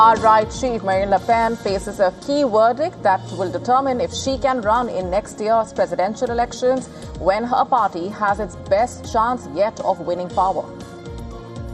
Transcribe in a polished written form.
Far-right chief Marine Le Pen faces a key verdict that will determine if she can run in next year's presidential elections when her party has its best chance yet of winning power.